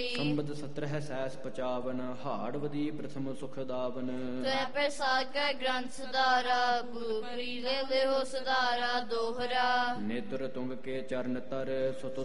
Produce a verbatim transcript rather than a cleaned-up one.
ਸੰਬਦ ਸਤਰਹ cess ਪਚਾਵਨ, ਹਾੜਵਦੀ ਪ੍ਰਥਮ ਸੁਖ ਦਾਵਨ। ਤੈ ਪ੍ਰਸਾਦ ਕੈ ਗ੍ਰੰਥ ਸੁਧਾਰਾ, ਗੁਰੂ ਕਰੀ ਲੈ ਲਿਓ ਸੁਧਾਰਾ ਦੋਹਰਾ। ਨੇਤਰ ਤੁੰਗ ਕੇ ਚਰਨ ਤਰ, ਸੁਤ